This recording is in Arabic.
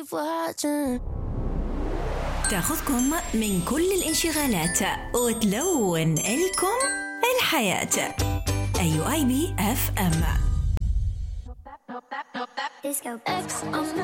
تاخذكم من كل الانشغالات وتلون لكم الحياة. أيو IB FM.